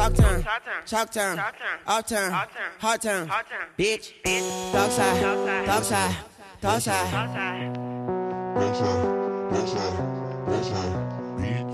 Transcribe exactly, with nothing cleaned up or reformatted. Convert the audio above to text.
Talk time, talk time, off time, hard time, bitch, dark side, dark side, dark side. Backside, backside, backside, bitch.